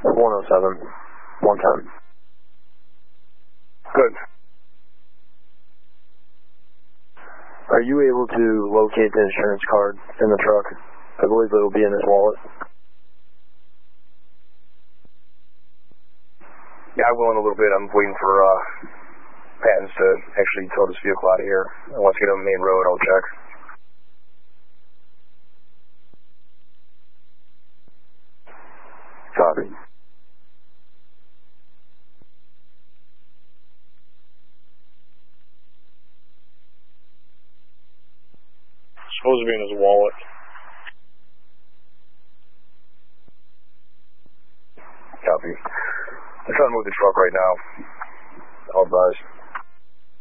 107, 110. Good. Are you able to locate the insurance card in the truck? I believe it will be in his wallet. Yeah, I will in a little bit. I'm waiting for Pattons to actually tow this vehicle out of here. Once I get on the main road, I'll check. Copy. Supposed to be in his wallet. Copy. I'm trying to move the truck right now. I'll advise.